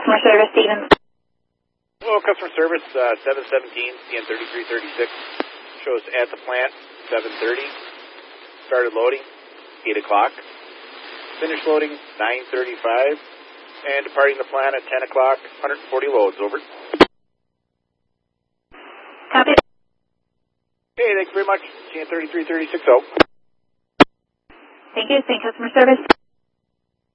customer service, Stevens. Hello, customer service, 717, CN 3336. Shows at the plant, 7:30. Started loading, 8 o'clock. Finished loading, 9:35. And departing the plant at 10 o'clock, 140 loads, over. Copy. Okay, thanks very much. CN 3336. Thank you, same customer service.